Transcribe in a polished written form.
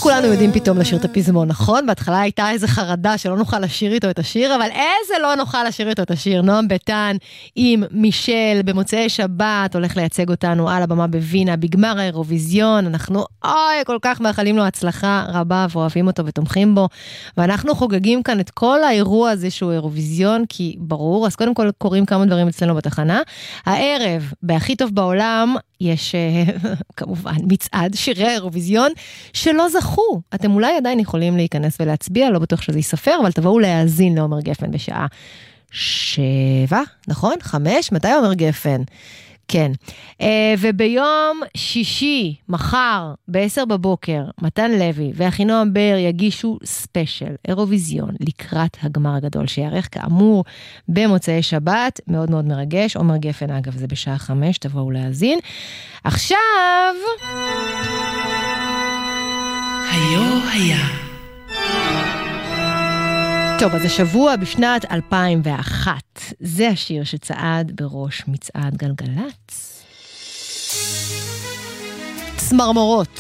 כולנו יודעים פתאום לשיר את הפזמון, נכון? בהתחלה הייתה איזו חרדה שלא נוכל לשיר איתו את השיר, אבל איזה לא נוכל לשיר איתו את השיר. נועם ביטן עם מישל במוצאי שבת הולך לייצג אותנו על הבמה בווינה, בגמר האירוויזיון. אנחנו כל כך מאחלים לו הצלחה רבה ואוהבים אותו ותומכים בו, ואנחנו חוגגים כאן את כל האירוע הזה שהוא אירוויזיון, כי ברור, אז קודם כל קוראים כמה דברים אצלנו בתחנה. הערב, בהכי טוב בעולם, יש כמובן מצעד שירי האירוויזיון שלא זכו. אתם אולי עדיין יכולים להיכנס ולהצביע, לא בטוח שזה יספר, אבל תבואו להאזין לעומר גפן בשעה 7, נכון? 5? מתי עומר גפן? כן. וביום שישי, מחר, ב-10 בבוקר, מתן לוי ואחינועם בר יגישו ספיישל אירוויזיון לקראת הגמר הגדול שיערך כאמור במוצאי שבת, מאוד מאוד מרגש. עומר גפן אגב זה בשעה 5, תבואו להאזין. עכשיו היה טוב, אז השבוע בשנת 2001, זה השיר שצעד בראש מצעד גלגלץ. צמרמורות.